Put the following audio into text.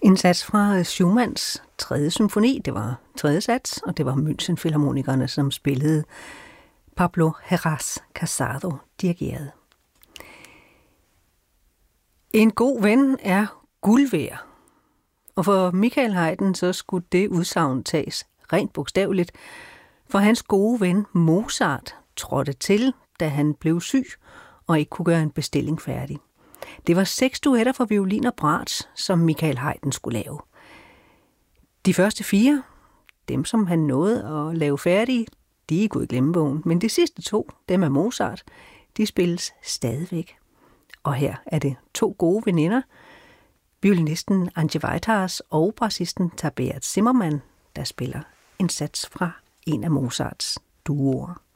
En sats fra Schumanns 3. symfoni, det var 3. sats, og det var München-filharmonikerne, som spillede. Pablo Heras Casado dirigerede. En god ven er guld værd. Og for Michael Haydn så skulle det udsagn tages rent bogstaveligt, for hans gode ven Mozart trådte til, da han blev syg og ikke kunne gøre en bestilling færdig. Det var 6 duetter for violin og bratsch, som Michael Haydn skulle lave. De første 4, dem som han nåede at lave færdige, de er gået i glemmebogen, men de sidste 2, dem af Mozart, de spilles stadigvæk. Og her er det 2 gode veninder, violinisten Antje Weithaus og bassisten Tabea Zimmermann, der spiller en sats fra en af Mozarts duoer.